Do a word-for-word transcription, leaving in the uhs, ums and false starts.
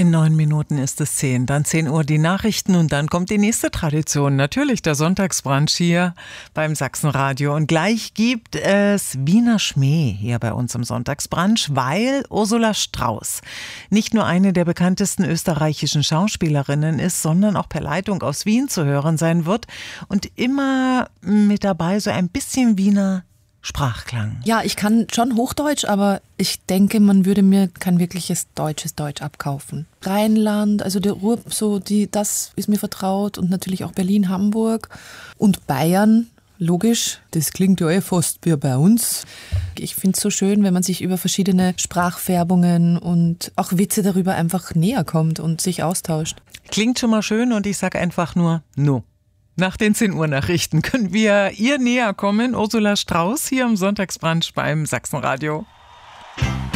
In neun Minuten ist es zehn, dann zehn Uhr die Nachrichten und dann kommt die nächste Tradition. Natürlich der Sonntagsbrunch hier beim Sachsenradio. Und gleich gibt es Wiener Schmäh hier bei uns im Sonntagsbrunch, weil Ursula Strauß nicht nur eine der bekanntesten österreichischen Schauspielerinnen ist, sondern auch per Leitung aus Wien zu hören sein wird und immer mit dabei so ein bisschen Wiener Sprachklang. Ja, ich kann schon Hochdeutsch, aber ich denke, man würde mir kein wirkliches deutsches Deutsch abkaufen. Rheinland, also der Ruhr, so die, das ist mir vertraut und natürlich auch Berlin, Hamburg und Bayern. Logisch, das klingt ja eh fast wie bei uns. Ich finde es so schön, wenn man sich über verschiedene Sprachfärbungen und auch Witze darüber einfach näher kommt und sich austauscht. Klingt schon mal schön und ich sage einfach nur no. Nach den zehn Uhr Nachrichten können wir ihr näher kommen. Ursula Strauß hier im Sonntagsbrunch beim Sachsenradio.